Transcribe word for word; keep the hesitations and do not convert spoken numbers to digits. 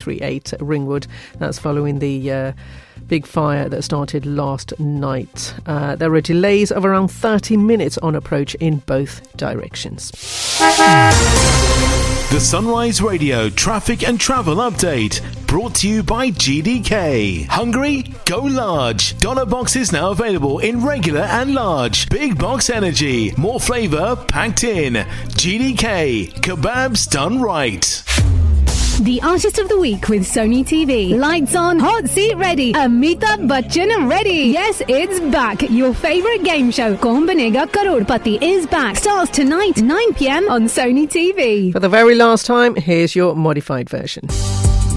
thirty-eight Ringwood. That's following the uh, big fire that started last night. Uh, there are delays of around thirty minutes on approach in both directions. The Sunrise Radio Traffic and Travel Update, brought to you by G D K. Hungry? Go large. Dollar boxes now available in regular and large. Big box energy. More flavour packed in. G D K. Kebabs done right. The Artist of the Week with Sony T V. Lights on, hot seat ready, Amitabh Bachchan ready. Yes, it's back. Your favourite game show, Kaun Banega Crorepati, is back. Starts tonight, nine p.m. on Sony T V. For the very last time, here's your modified version.